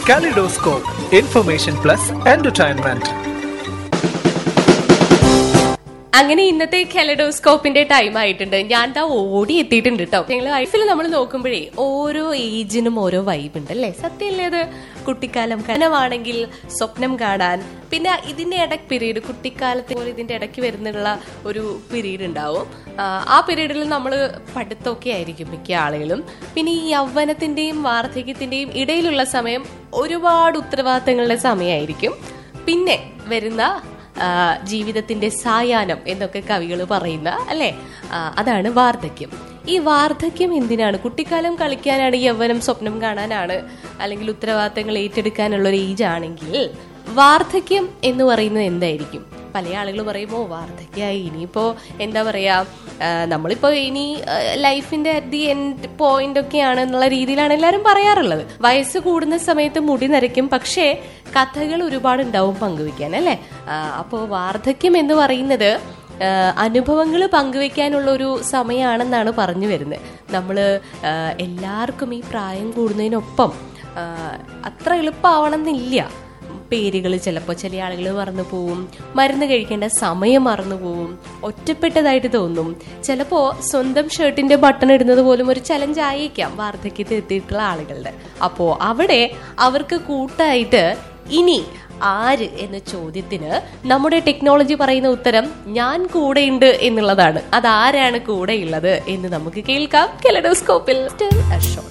Kaleidoscope, information plus entertainment. അങ്ങനെ ഇന്നത്തെ കെലഡോസ്കോപ്പിന്റെ time ആയിട്ടുണ്ട്. ഞാൻ ഓടി എത്തിയിട്ടുണ്ട് കേട്ടോ. ഞങ്ങൾ ലൈഫിൽ നമ്മൾ നോക്കുമ്പോഴേ ഓരോ ഏജിനും ഓരോ വൈബ് ഉണ്ട് അല്ലേ? സത്യമല്ലേ അത്? കുട്ടിക്കാലം കനവാണെങ്കിൽ സ്വപ്നം കാണാൻ, പിന്നെ ഇതിന്റെ ഇടയ്ക്ക് പീരീഡ്, കുട്ടിക്കാലത്തെ പോലെ ഇതിന്റെ ഇടയ്ക്ക് വരുന്നുള്ള ഒരു പീരീഡ് ഉണ്ടാവും. ആ പീരീഡിൽ നമ്മൾ പഠിത്തമൊക്കെ ആയിരിക്കും മിക്ക ആളുകളും. പിന്നെ ഈ യൗവനത്തിന്റെയും വാർദ്ധക്യത്തിന്റെയും ഇടയിലുള്ള സമയം ഒരുപാട് ഉത്തരവാദിത്തങ്ങളുടെ സമയമായിരിക്കും. പിന്നെ വരുന്ന ജീവിതത്തിന്റെ സായാഹ്നം എന്നൊക്കെ കവികൾ പറയുന്ന അല്ലെ, അതാണ് വാർദ്ധക്യം. ഈ വാർദ്ധക്യം എന്തിനാണ്? കുട്ടിക്കാലം കളിക്കാനാണ്, യൗവനം സ്വപ്നം കാണാനാണ്, അല്ലെങ്കിൽ ഉത്തരവാദിത്തങ്ങൾ ഏറ്റെടുക്കാനുള്ള ഒരു ഏജ് ആണെങ്കിൽ വാർദ്ധക്യം എന്ന് പറയുന്നത് എന്തായിരിക്കും? പല ആളുകൾ പറയുമോ വാർദ്ധക്യമായി, ഇനിയിപ്പോ എന്താ പറയാ, നമ്മളിപ്പോ ഇനി ലൈഫിന്റെ അറ്റ് ദി എൻഡ് പോയിന്റ് ഒക്കെയാണ് എന്നുള്ള രീതിയിലാണ് എല്ലാവരും പറയാറുള്ളത്. വയസ്സ് കൂടുന്ന സമയത്ത് മുടി നരയ്ക്കും, പക്ഷേ കഥകൾ ഒരുപാട് ഉണ്ടാവും പങ്കുവെക്കാൻ അല്ലെ. അപ്പോ വാർദ്ധക്യം എന്ന് പറയുന്നത് അനുഭവങ്ങൾ പങ്കുവെക്കാനുള്ള ഒരു സമയമാണെന്നാണ് പറഞ്ഞു വരുന്നത്. നമ്മള് എല്ലാവർക്കും ഈ പ്രായം കൂടുന്നതിനൊപ്പം അത്ര എളുപ്പമാവണമെന്നില്ല. പേരുകൾ ചിലപ്പോൾ ചില ആളുകൾ മറന്നു പോവും, മരുന്ന് കഴിക്കേണ്ട സമയം മറന്നു പോവും, ഒറ്റപ്പെട്ടതായിട്ട് തോന്നും. ചിലപ്പോൾ സ്വന്തം ഷർട്ടിന്റെ ബട്ടൺ ഇടുന്നത് പോലും ഒരു ചലഞ്ച് ആയേക്കാം വാർദ്ധക്യത്തിൽ എത്തിയിട്ടുള്ള ആളുകളുടെ. അപ്പോൾ അവിടെ അവർക്ക് കൂട്ടായിട്ട് ഇനി ആര് എന്ന ചോദ്യത്തിന് നമ്മുടെ ടെക്നോളജി പറയുന്ന ഉത്തരം ഞാൻ കൂടെയുണ്ട് എന്നുള്ളതാണ്. അതാരാണ് കൂടെയുള്ളത് എന്ന് നമുക്ക് കേൾക്കാം കെലഡോസ്കോപ്പിൽ.